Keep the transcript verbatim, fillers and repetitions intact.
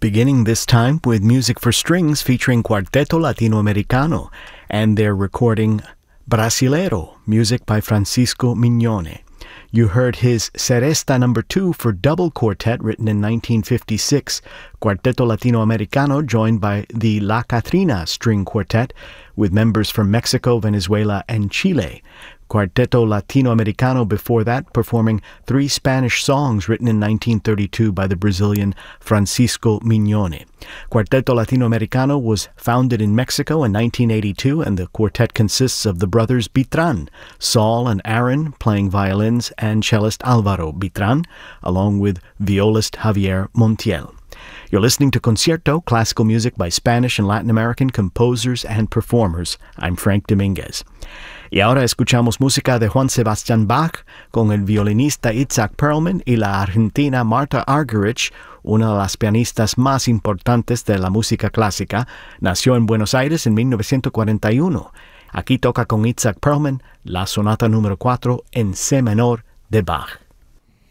beginning this time with music for strings featuring Cuarteto Latinoamericano and their recording Brasilero, music by Francisco Mignone. You heard his Seresta number two for double quartet written in nineteen fifty-six, Cuarteto Latinoamericano joined by the La Catrina string quartet with members from Mexico, Venezuela, and Chile. Cuarteto Latinoamericano before that performing three Spanish songs written in nineteen thirty-two by the Brazilian Francisco Mignone. Cuarteto Latinoamericano was founded in Mexico in nineteen eighty-two, and the quartet consists of the brothers Bitran, Saul and Aaron playing violins, and cellist Alvaro Bitran, along with violist Javier Montiel. You're listening to Concierto, classical music by Spanish and Latin American composers and performers. I'm Frank Dominguez. Y ahora escuchamos música de Juan Sebastian Bach con el violinista Itzhak Perlman y la argentina Marta Argerich, una de las pianistas más importantes de la música clásica. Nació en Buenos Aires en mil novecientos cuarenta y uno. Aquí toca con Itzhak Perlman la sonata número cuatro en C menor de Bach.